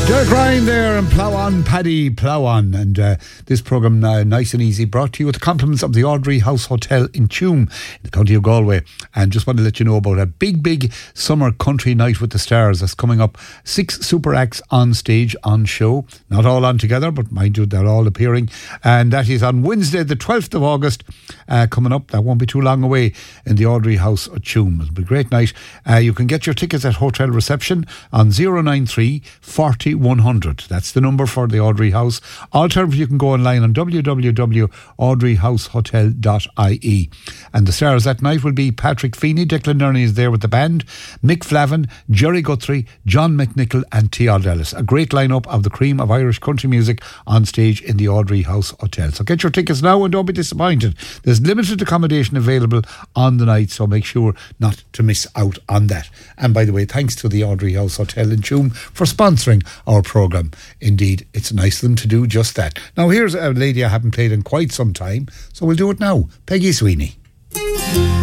Derek Ryan there and Plough On, Paddy, Plough On. And this programme, nice and easy, brought to you with the compliments of the Audrey House Hotel in Tuam, in the county of Galway. And just want to let you know about a big summer country night with the stars that's coming up. 6 super acts on stage, on show. Not all on together, but mind you, they're all appearing. And that is on Wednesday, the 12th of August, coming up. That won't be too long away in the Audrey House at Tuam. It'll be a great night. You can get your tickets at hotel reception on 093 40 100. That's the number for the Audrey House. Alternatively, you can go online on www.audreyhousehotel.ie. And the stars that night will be Patrick Feeney. Declan Nerney is there with the band, Mick Flavin, Jerry Guthrie, John McNichol and T.R. Ellis. A great lineup of the cream of Irish country music on stage in the Audrey House Hotel. So get your tickets now and don't be disappointed. There's limited accommodation available on the night, so make sure not to miss out on that. And by the way, thanks to the Audrey House Hotel in Tuam for sponsoring our programme. Indeed, it's nice of them to do just that. Now here's a lady I haven't played in quite some time, so we'll do it now. Peggy Sweeney.